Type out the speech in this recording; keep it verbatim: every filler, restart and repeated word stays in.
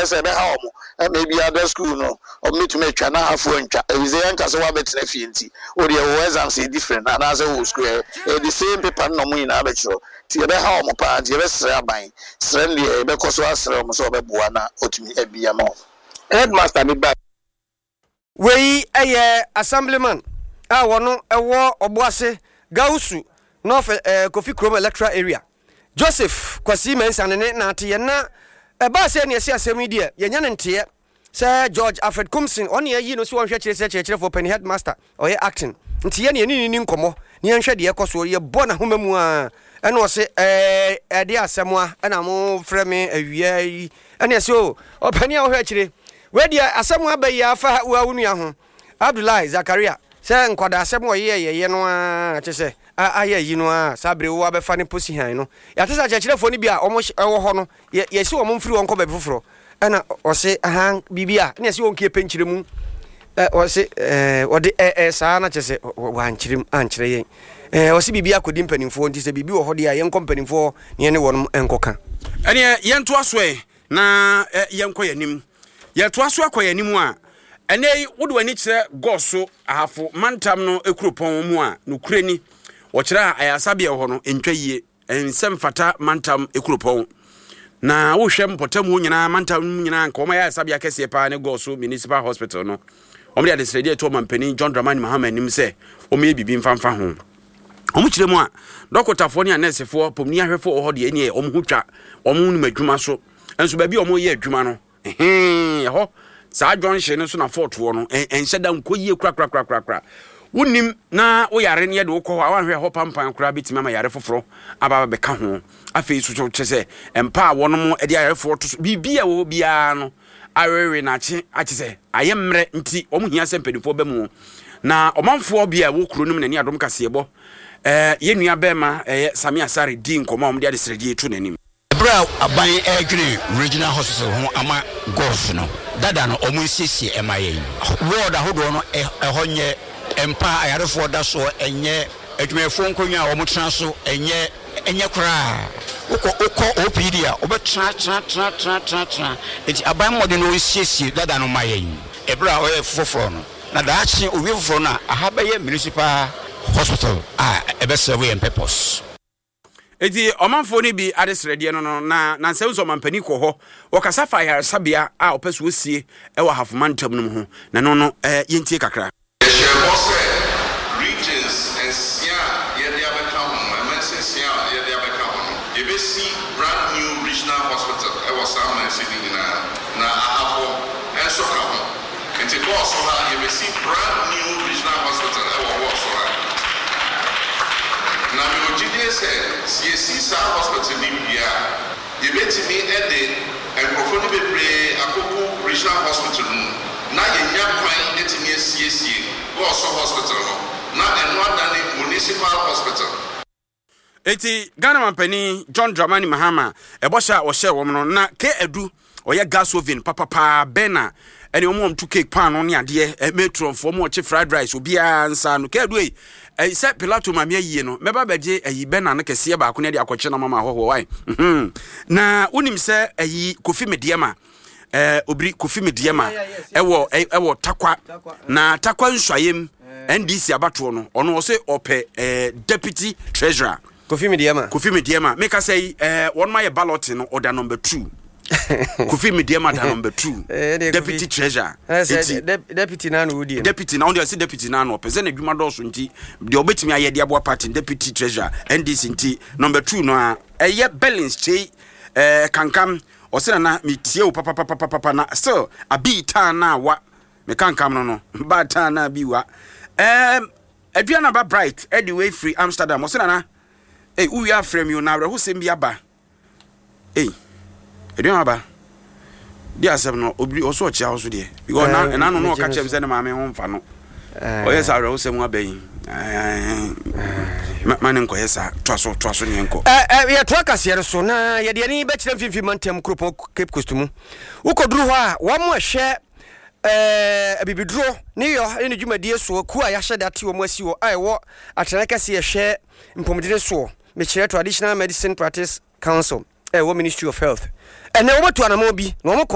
say be ha omo e maybe other school no or me to make na afo ntwa e say anka so wa betena fie nti o de wo exams is different and as wo school e the same paper no mo ina be chiro ti e be ha omo pa ti e be sere aban sere ndi e be koso asere omo so be boa na otumi abia ma headmaster me back we eye assemblyman a wono ewo oboase Gausu North uh, Kofi Kroma electoral area Joseph Kwasi Mensa ne na ate na e ba se ne ese asemi die ye nya nte Sir George Alfred Kumsin on ye yi no so wonhwe kire se kire for penny headmaster or ye acting nte ye ne ni ni nkomo ne nhwe de ye koso ye bo na homamu a ene o se eh e de asemo a na mo frɛ me awia yi ene se o opani a wo hwe kire we de asemo abayi afa wa wunu ho Abdullahi Zakaria se nkwada asem wo ye ye no a chese aya yi no a sabre wo abefa ne posi han no ya tesa chechirefo ni bia omo wo ho no ye se wo mfiri won ko be foforo ana o se han bibia na se won ke penchire mu o se eh o de eh sa na chese wa nchirem anchire yen eh o se bibia kodi mpanimfo nti se bibi wo ho de a yen kompanimfo ne ne won enkoka ene yen to aso e na yen ko yanim ye to aso akoyanim a ene wodo ani kire goso ahafo mantam no ekuropon mu a no kurani wo kire ayasabia ho no entwaye ensem fata mantam ekuropon na wo hwem potamu nyina mantam nyina nka oma ayasabia kese pa ne goso municipal hospital no omri adesrede to mampani John Dramani Mahama nim se omo ebibi mfamfa ho omo kire mu a dokotafo ne anesefo pomni ahwefo ho de ene omo hutwa omo nim adwuma so enso ba bi omo ye adwuma no ehe ho sa John no so na fort wo no enhyɛ da nkoyie kra kra kra kra wonim na wo yare ne ye de wo kɔ wa hwɛ ho pampan kra bitima ma yare foforo aba be ka ho afei so kyɛ sɛ empa wo no mo e de yare fo to bibia wo bia no awewe na kye akye sɛ ayemre nti omo hia sɛ mpedifo ba mu na omanfo bia wo kuro nim na ni adom kasebo eh yenua bema eh Sami Asare di nkoma om de ade sredi etu nanim bra aban egre regional hospital ho ama golf no dada no omo siesie emaye ward ahodo no ehonye empa ayarefo da so enye adwumefo nkonwa omo tra so enye enye kra uko uko opedia obetra tra tra tra tra tra enti aban mode no siesie dada no maye ebra oye foforo no na daachi owi foforo na ahabaye municipal hospital ah ebe serve en purpose eti omanfo ni bi adesrede no no na na nsem so mampani kɔ hɔ wɔkasa fa ya sabia a opeso osie e wɔ hafomantam no ho na no no eh yentie kakra regions and sia ye dey abeka ho emergency sia ye dey abeka ho ye be see brand new regional hospital e wɔ Salmon City na na ahafo e so ka ho enti go so ha ye be see brand new regional hospital e wɔ wɔ so ha na me ojide se sie si sa hospital ni bia ye betimi e de enkrofo ni bebre akoko regional hospital na ye nya kwan etimi asiesie go so hospital no na eno adane municipal hospital eti Ghana mampani John Dramani Mahama ebosha wo hye wo no na ke edu oye gas oven papa pa bena ene omo mtu cake pan no ne ade metro fo mo che fried rice obia nsa no ke edu e eh se pilato ma me yie no meba beje ayi bena no kese ba ko ne de akɔkye na mama hoho wai mhm na unim se ayi Kofi Mediema eh obri Kofi Mediema ewo ewo takwa na takwa nswayem N D C abato no ono se ope eh deputy treasurer Kofi Mediema Kofi Mediema make us say eh one my ballot no order number two Kofi Mediema da number two deputy treasurer deputy na no wudi deputy na only say deputy na no pese na dwuma do so nti de obetimi aye de aboa party deputy treasurer N D C nti number two no a eye balance chei eh kankam o se na metie o papa papa papa na still abi ta na wa me kankam no no ba ta na bi wa um aduana ba bright anyway free Amsterdam o se na eh uwi afrem you na who sem bia ba eh aduana ba dia asem no obi oso chia oso de because na na no no ka chem se na ma me ho mfa no o yes awre ho sem abayin ma ne nko yesa twaso twaso ne nko eh eh ye to kase so na ye de ni be kire mfimfi mantem kropo Cape Coast mu ukoduru ho a wo mo hwe eh abibidro ne yo ne dwumadie so ku a ya hye date wo mo asi wo ai wo atena kase ye hwe mpomdire so me kire traditional medicine practice council eh wo Ministry of Health ene wo to anamo bi no mo